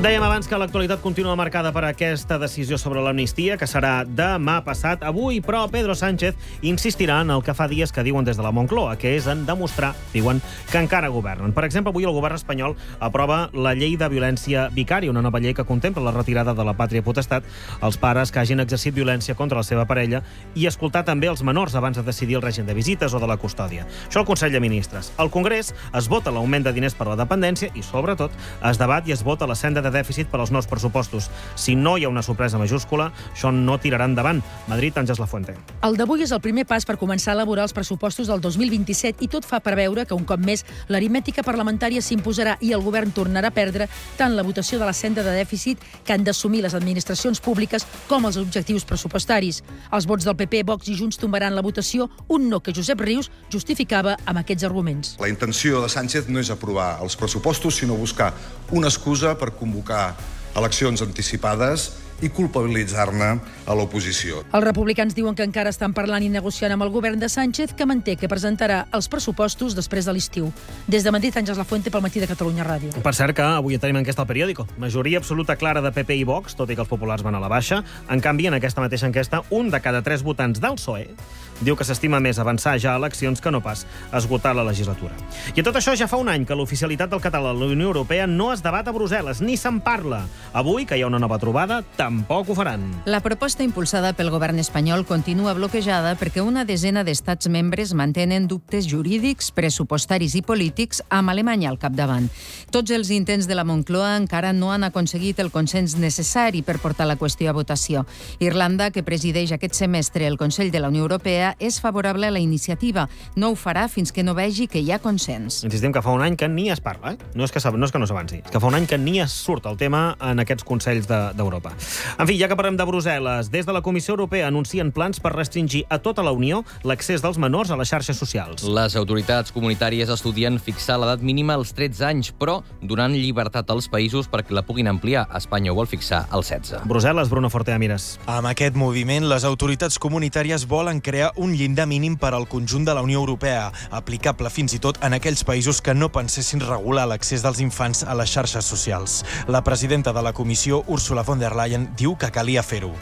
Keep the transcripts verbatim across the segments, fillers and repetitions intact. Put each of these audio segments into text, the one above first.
Dèiem abans que l'actualitat continua marcada per aquesta decisió sobre l'amnistia, que serà demà passat. Avui, però, Pedro Sánchez insistirà en el que fa dies que diuen des de la Moncloa, que és en demostrar, diuen, que encara governen. Per exemple, avui el govern espanyol aprova la llei de violència vicària, una nova llei que contempla la retirada de la pàtria potestat als pares que hagin exercit violència contra la seva parella i escoltar també els menors abans de decidir el règim de visites o de la custòdia. Això al Consell de Ministres. Al Congrés es vota l'augment de diners per a la dependència i, sobretot, es debat i es vota la senda de dèficit per als nous pressupostos. Si no hi ha una sorpresa majúscula, això no tirarà endavant. Madrid, Àngels Lafuente. El d'avui és el primer pas per començar a elaborar els pressupostos del dos mil vint-i-set i tot fa preveure que un cop més l'aritmètica parlamentària s'imposarà i el govern tornarà a perdre tant la votació de la senda de dèficit que han d'assumir les administracions públiques com els objectius pressupostaris. Els vots del P P, Vox i Junts tombaran la votació, un no que Josep Rius justificava amb aquests arguments. La intenció de Sánchez no és aprovar els pressupostos, sinó buscar una excusa per convocar eleccions anticipades i culpabilitzar-ne a l'oposició. Els republicans diuen que encara estan parlant i negociant amb el govern de Sánchez, que manté que presentarà els pressupostos després de l'estiu. Des de Madrid, Àngels Lafuente pel Matí de Catalunya Ràdio. Per cert que avui tenim enquesta al periòdico. Majoria absoluta clara de P P i Vox, tot i que els populars van a la baixa. En canvi, en aquesta mateixa enquesta, un de cada tres votants del P S O E diu que s'estima més avançar ja a eleccions que no pas esgotar la legislatura. I a tot això ja fa un any que l'oficialitat del català a la Unió Europea no es debat a Brussel·les, ni se'n parla. Avui, que hi ha una nova trobada, tampoc ho faran. La proposta impulsada pel govern espanyol continua bloquejada perquè una desena d'estats membres mantenen dubtes jurídics, pressupostaris i polítics amb Alemanya al capdavant. Tots els intents de la Moncloa encara no han aconseguit el consens necessari per portar la qüestió a votació. Irlanda, que presideix aquest semestre el Consell de la Unió Europea, és favorable a la iniciativa. No ho farà fins que no vegi que hi ha consens. Insistim que fa un any que ni es parla, eh? No és que, no és que no s'avanci, és que fa un any que ni es surt el tema en aquests Consells d'Europa. En fi, ja que parlem de Brussel·les, des de la Comissió Europea anuncien plans per restringir a tota la Unió l'accés dels menors a les xarxes socials. Les autoritats comunitàries estudien fixar l'edat mínima als tretze anys, però donant llibertat als països perquè la puguin ampliar. Espanya ho vol fixar als setze. Brussel·les, Bruno Fortea Mires. Amb aquest moviment, les autoritats comunitàries volen crear un llindar mínim per al conjunt de la Unió Europea, aplicable fins i tot en aquells països que no pensessin regular l'accés dels infants a les xarxes socials. La presidenta de la Comissió, Ursula von der Leyen, diu que calia fer-ho.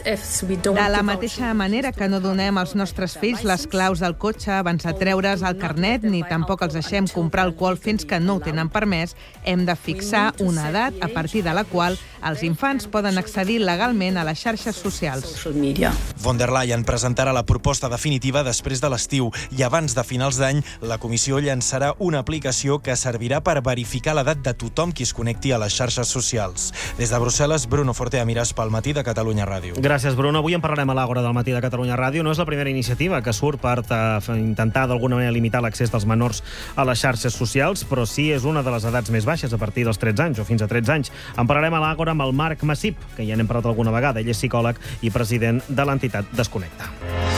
De la mateixa manera que no donem als nostres fills les claus del cotxe abans de treure's el carnet, ni tampoc els deixem comprar alcohol fins que no ho tenen permès, hem de fixar una edat a partir de la qual els infants poden accedir legalment a les xarxes socials. Von der Leyen presentarà la proposta definitiva després de l'estiu i abans de finals d'any la Comissió llançarà una aplicació que servirà per verificar l'edat de tothom qui es connecti a les xarxes socials. Des de Brussel·les, Bruno Fortea Mires pel Matí de Catalunya Ràdio. Gràcies, Bruno. Avui en parlarem a l'Àgora del Matí de Catalunya Ràdio. No és la primera iniciativa que surt per intentar d'alguna manera limitar l'accés dels menors a les xarxes socials, però sí és una de les edats més baixes, a partir dels tretze anys o fins a tretze anys. En parlarem a l'Àgora amb el Marc Massip, que ja n'hem parlat alguna vegada. Ell és psicòleg i president de l'entitat Desconnecta.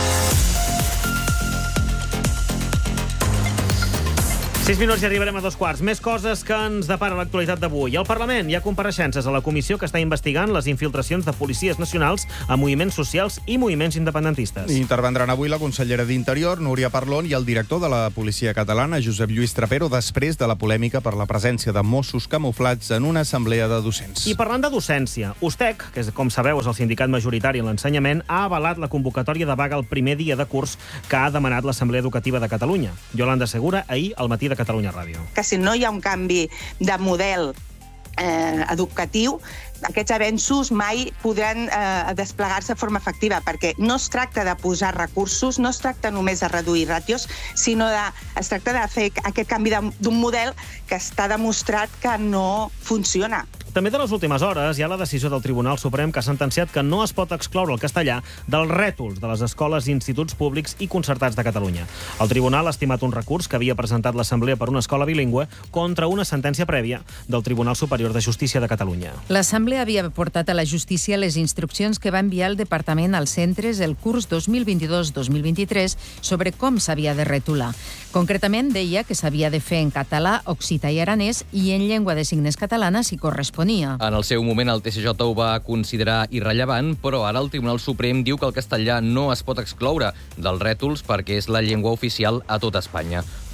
Sis minuts i arribarem a dos quarts. Més coses que ens depara l'actualitat d'avui. Al Parlament hi ha compareixences a la comissió que està investigant les infiltracions de policies nacionals a moviments socials i moviments independentistes. Intervendran avui la consellera d'Interior, Núria Parlon, i el director de la policia catalana, Josep Lluís Trapero, després de la polèmica per la presència de Mossos camuflats en una assemblea de docents. I parlant de docència, USTEC, que com sabeu és el sindicat majoritari en l'ensenyament, ha avalat la convocatòria de vaga el primer dia de curs que ha demanat l'Assemblea Educativa de Catalunya. Yolanda Segura, ahir al Matí de Catalunya Ràdio. Que si no hi ha un canvi de model eh, educatiu, aquests avenços mai podran eh, desplegar-se de forma efectiva, perquè no es tracta de posar recursos, no es tracta només de reduir ràtios, sinó de, es tracta de fer aquest canvi d'un model que està demostrat que no funciona. També de les últimes hores hi ha la decisió del Tribunal Suprem que ha sentenciat que no es pot excloure el castellà dels rètols de les escoles i instituts públics i concertats de Catalunya. El Tribunal ha estimat un recurs que havia presentat l'Assemblea per una escola bilingüe contra una sentència prèvia del Tribunal Superior de Justícia de Catalunya. L'Assemblea havia portat a la justícia les instruccions que va enviar el Departament als centres el curs dos mil vint-i-dos dos mil vint-i-tres sobre com s'havia de retolar. Concretament, deia que s'havia de fer en català, occità i aranès i en llengua de signes catalana si corresponia. En el seu moment el T C J ho va considerar irrellevant, però ara el Tribunal Suprem diu que el castellà no es pot excloure dels rètols perquè és la llengua oficial a tot Espanya.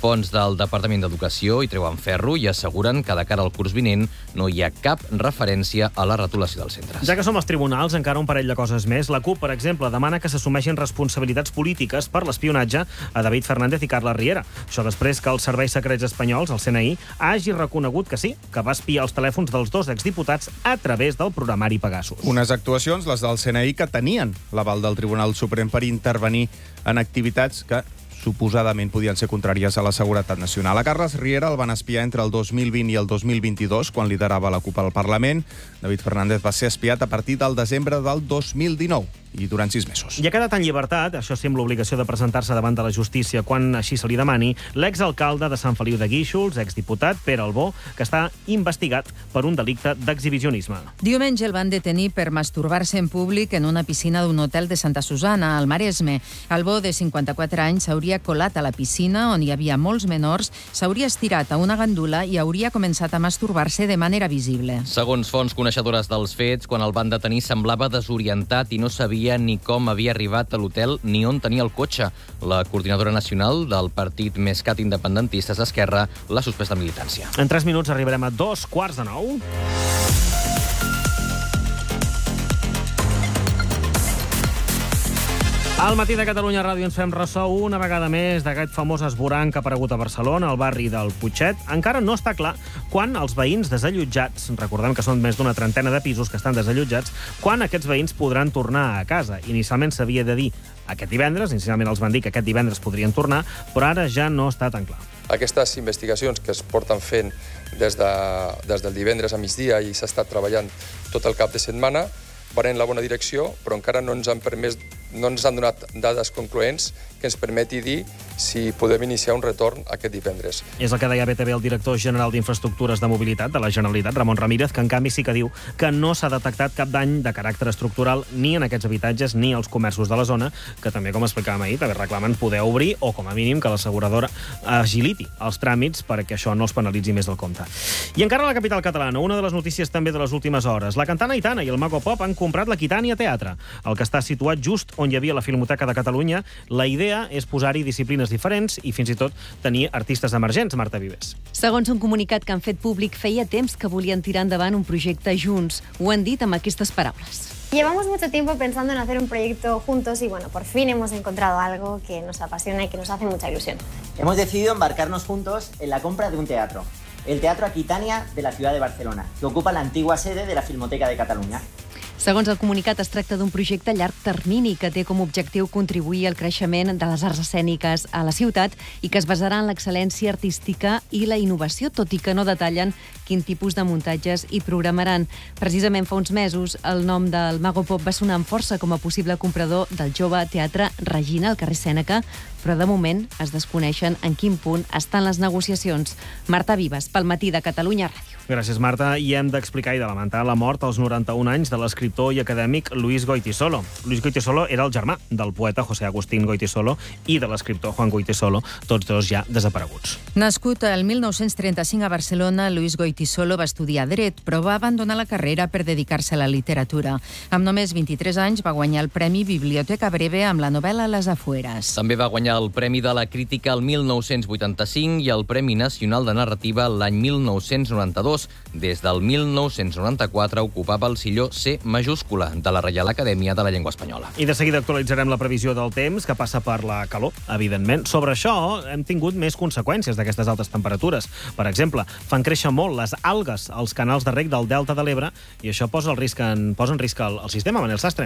Fonts del Departament d'Educació hi treuen ferro i asseguren que de cara al curs vinent no hi ha cap referència a la retolació dels centres. Ja que som als tribunals, encara un parell de coses més. La CUP, per exemple, demana que s'assumeixin responsabilitats polítiques per l'espionatge a David Fernández i Carla Riera. Això després que els serveis secrets espanyols, el C N I, hagi reconegut que sí, que va espiar els telèfons dels dos exdiputats a través del programari Pegasus. Unes actuacions, les del C N I, que tenien l'aval del Tribunal Suprem per intervenir en activitats que suposadament podien ser contràries a la seguretat nacional. A Carles Riera el van espiar entre el dos mil vint i el dos mil vint-i-dos, quan liderava la CUP al Parlament. David Fernández va ser espiat a partir del desembre del dos mil dinou i durant sis mesos. I ha quedat en llibertat, això sí, amb l'obligació de presentar-se davant de la justícia quan així se li demani, l'exalcalde de Sant Feliu de Guíxols, exdiputat Pere Albó, que està investigat per un delicte d'exhibicionisme. Diumenge el van detenir per masturbar-se en públic en una piscina d'un hotel de Santa Susana, al Maresme. Albó, de cinquanta-quatre anys, s'hauria colat a la piscina on hi havia molts menors, s'hauria estirat a una gandula i hauria començat a masturbar-se de manera visible. Segons fonts coneixedores dels fets, quan el van detenir semblava desorientat i no sabia ni com havia arribat a l'hotel ni on tenia el cotxe. La coordinadora nacional del partit Més Cat Independentistes Esquerra l'ha suspès de militància. En tres minuts arribarem a dos quarts de nou. Al Matí de Catalunya Ràdio ens fem ressò una vegada més d'aquest famós esvoranc que ha aparegut a Barcelona, al barri del Putxet. Encara no està clar quan els veïns desallotjats, recordem que són més d'una trentena de pisos que estan desallotjats, quan aquests veïns podran tornar a casa. Inicialment s'havia de dir aquest divendres, inicialment els van dir que aquest divendres podrien tornar, però ara ja no està tan clar. Aquestes investigacions que es porten fent des, de, des del divendres a migdia i s'ha estat treballant tot el cap de setmana van en la bona direcció, però encara no ens han permès, no ens han donat dades concloents que ens permeti dir si podem iniciar un retorn aquest divendres. És el que deia B T V el director general d'Infraestructures de Mobilitat de la Generalitat, Ramon Ramírez, que en canvi sí que diu que no s'ha detectat cap dany de caràcter estructural ni en aquests habitatges ni als comerços de la zona, que també, com explicàvem ahir, també reclamen poder obrir o, com a mínim, que l'asseguradora agiliti els tràmits perquè això no els penalitzi més del compte. I encara a la capital catalana, una de les notícies també de les últimes hores. La cantant Aitana i el Mago Pop han comprat l'Aquitània Teatre, el que està situat just on hi havia la Filmoteca de Catalunya. La idea és posar-hi disciplines diferents i fins i tot tenir artistes emergents, Marta Vives. Segons un comunicat que han fet públic, feia temps que volien tirar endavant un projecte junts. Ho han dit amb aquestes paraules. Llevamos mucho tiempo pensando en hacer un proyecto juntos y, bueno, por fin hemos encontrado algo que nos apasiona y que nos hace mucha ilusión. Hemos decidido embarcarnos juntos en la compra de un teatro, el Teatro Aquitània de la ciudad de Barcelona, que ocupa la antigua sede de la Filmoteca de Catalunya. Segons el comunicat, es tracta d'un projecte a llarg termini que té com a objectiu contribuir al creixement de les arts escèniques a la ciutat i que es basarà en l'excel·lència artística i la innovació, tot i que no detallen quin tipus de muntatges hi programaran. Precisament fa uns mesos, el nom del Mago Pop va sonar amb força com a possible comprador del jove Teatre Regina al carrer Sèneca, però de moment es desconeixen en quin punt estan les negociacions. Marta Vives, pel Matí de Catalunya Ràdio. Gràcies, Marta. I hem d'explicar i de lamentar la mort als noranta-un anys de l'escriptor i acadèmic Luis Goytisolo. Luis Goytisolo era el germà del poeta José Agustín Goytisolo i de l'escriptor Juan Goytisolo, tots dos ja desapareguts. Nascut el mil nou-cents trenta-cinc a Barcelona, Luis Goytisolo va estudiar dret, però va abandonar la carrera per dedicar-se a la literatura. Amb només vint-i-tres anys va guanyar el Premi Biblioteca Breve amb la novel·la Les Afueres. També va guanyar el Premi de la Crítica el mil nou-cents vuitanta-cinc i el Premi Nacional de Narrativa l'any mil nou-cents noranta-dos. Des del mil nou-cents noranta-quatre ocupava el silló C majúscula de la Reial Acadèmia de la Llengua Espanyola. I de seguida actualitzarem la previsió del temps, que passa per la calor, evidentment. Sobre això hem tingut més conseqüències d'aquestes altes temperatures. Per exemple, fan créixer molt les algues als canals de reg del Delta de l'Ebre i això posa, el risc en, posa en risc el, el sistema, Manel Sastre.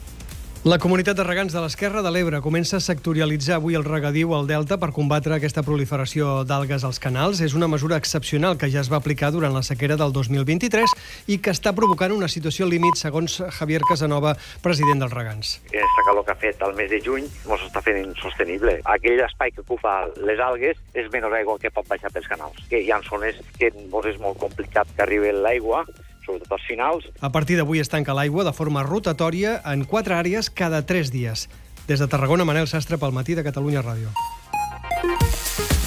La comunitat de regants de l'Esquerra de l'Ebre comença a sectorialitzar avui el regadiu al Delta per combatre aquesta proliferació d'algues als canals. És una mesura excepcional que ja es va aplicar durant la sequera del dos mil vint-i-tres i que està provocant una situació límit, segons Javier Casanova, president dels regants. Aquesta calor que ha fet al mes de juny ens està fent insostenible. Aquell espai que ocupa les algues és menys aigua que pot baixar pels canals. Que hi ha zones que és molt complicat que arribi l'aigua, sobretot als finals. A partir d'avui es tanca l'aigua de forma rotatòria en quatre àrees cada tres dies. Des de Tarragona, Manel Sastre pel Matí de Catalunya Ràdio.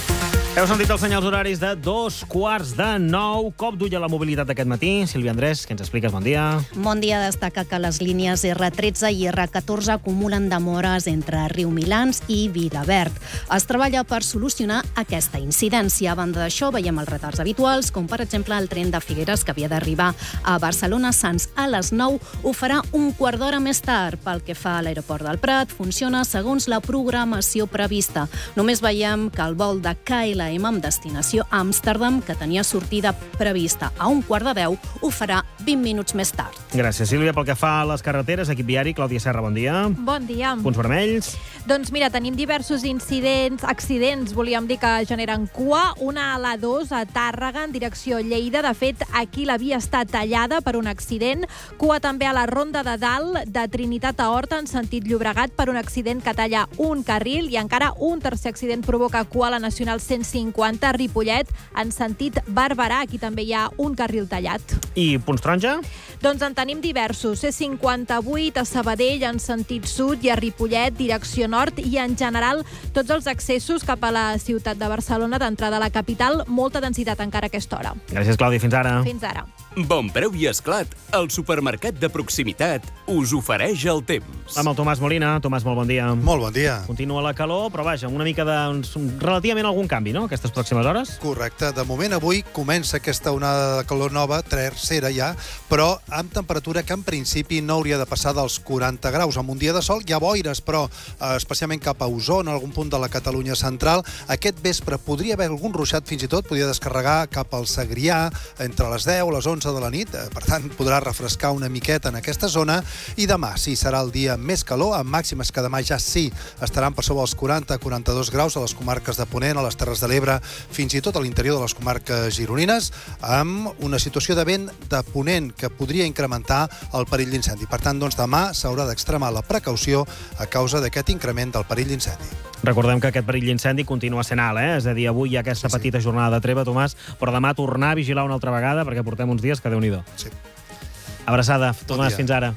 Heu sentit els senyals horaris de dos quarts de nou. Cop d'ull a la mobilitat d'aquest matí. Sílvia Andrés, què ens expliques? Bon dia. Bon dia. Destaca que les línies erre tretze i erre catorze acumulen demores entre Riumilans i Vilaverd. Es treballa per solucionar aquesta incidència. A banda d'això, veiem els retards habituals, com per exemple el tren de Figueres, que havia d'arribar a Barcelona Sants a les nou, ho farà un quart d'hora més tard. Pel que fa a l'aeroport del Prat, funciona segons la programació prevista. Només veiem que el vol de K L M amb destinació a Amsterdam, que tenia sortida prevista a un quart de deu, ho farà vint minuts més tard. Gràcies, Sílvia. Pel que fa a les carreteres, equip viari, Clàudia Serra, bon dia. Bon dia. Punts vermells. Doncs mira, tenim diversos incidents, accidents, volíem dir que generen cua. Una a l'A dos a Tàrrega, en direcció Lleida. De fet, aquí la via està tallada per un accident. Cua també a la Ronda de Dalt, de Trinitat a Horta, en sentit Llobregat, per un accident que talla un carril. I encara un tercer accident provoca cua a la Nacional cent cinquanta a Ripollet, en sentit Barberà. Aquí també hi ha un carril tallat. I punts taronja? Doncs en tenim diversos. C cinquanta-vuit a Sabadell, en sentit sud, i a Ripollet, direcció nord, i en general tots els accessos cap a la ciutat de Barcelona, d'entrada a la capital, molta densitat encara a aquesta hora. Gràcies, Clàudia. Fins ara. Fins ara. Bon preu i esclat. El supermercat de proximitat us ofereix el temps. Amb el Tomàs Molina. Tomàs, molt bon dia. Molt bon dia. Continua la calor, però vaja, una mica de... relativament algun canvi, no?, aquestes pròximes hores? Correcte. De moment, avui comença aquesta onada de calor nova, tercera ja, però amb temperatura que en principi no hauria de passar dels quaranta graus. Amb un dia de sol hi ha boires, però eh, especialment cap a Osona, en algun punt de la Catalunya central, aquest vespre podria haver algun ruixat, fins i tot podria descarregar cap al Segrià entre les deu i les onze de la nit. Per tant, podrà refrescar una miqueta en aquesta zona. I demà sí, serà el dia més calor, amb màximes que demà ja sí estaran per sobre els quaranta a quaranta-dos graus a les comarques de Ponent, a les Terres de l'Ebre, fins i tot a l'interior de les comarques gironines, amb una situació de vent de ponent que podria incrementar el perill d'incendi. Per tant, doncs, demà s'haurà d'extremar la precaució a causa d'aquest increment del perill d'incendi. Recordem que aquest perill d'incendi continua sent alt, eh? És a dir, avui hi ha aquesta sí, sí. petita jornada de treva, Tomàs, però demà tornar a vigilar una altra vegada, perquè portem uns dies que Déu-n'hi-do. Sí. Abraçada. Tomàs, fins ara.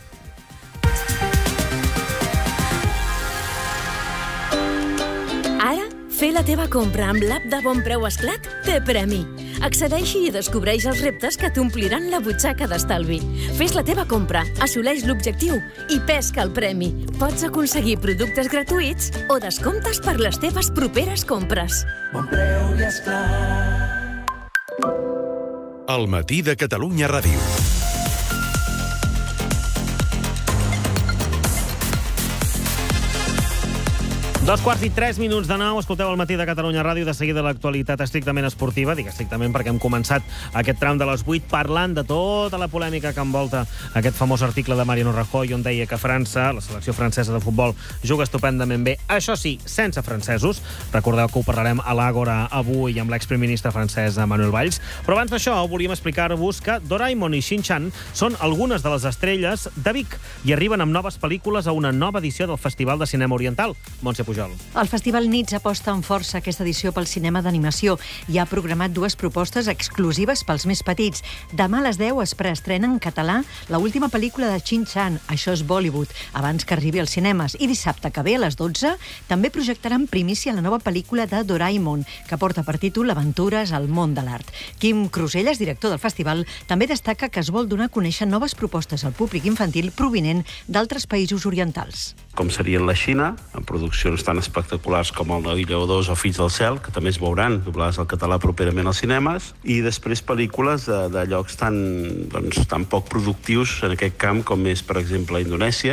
Ara, fer la teva compra amb l'app de Bon Preu Esclat té premi. Accedeixi i descobreix els reptes que t'ompliran la butxaca d'estalvi. Fes la teva compra, assoleix l'objectiu i pesca el premi. Pots aconseguir productes gratuïts o descomptes per les teves properes compres. Bon Preu i Esclat. El matí de Catalunya Ràdio. Dos quarts i tres minuts de nou, escolteu el matí de Catalunya Ràdio, de seguida l'actualitat estrictament esportiva, dic estrictament perquè hem començat aquest tram de les vuit parlant de tota la polèmica que envolta aquest famós article de Mariano Rajoy on deia que França, la selecció francesa de futbol, juga estupendament bé, això sí, sense francesos. Recordeu que ho parlarem a l'Àgora avui amb l'expriministre francès Manuel Valls. Però abans d'això volíem explicar-vos que Doraemon i Shin-chan són algunes de les estrelles de Vic i arriben amb noves pel·lícules a una nova edició del Festival de Cinema Oriental. Montse Pujol. El Festival Nits aposta amb força aquesta edició pel cinema d'animació i ha programat dues propostes exclusives pels més petits. Demà a les deu es preestrena en català l'última pel·lícula de Shin-chan, Això és Bollywood, abans que arribi als cinemes. I dissabte que ve a les dotze també projectaran primícia la nova pel·lícula de Doraemon, que porta per títol Aventures al món de l'art. Quim Cruselles, director del festival, també destaca que es vol donar a conèixer noves propostes al públic infantil provinent d'altres països orientals. Com serien la Xina, amb produccions tan espectaculars com El Noi Lleó dos o Fills del Cel, que també es veuran doblades al català properament als cinemes, i després pel·lícules de, de llocs tan, doncs, tan poc productius en aquest camp com és, per exemple, Indonèsia.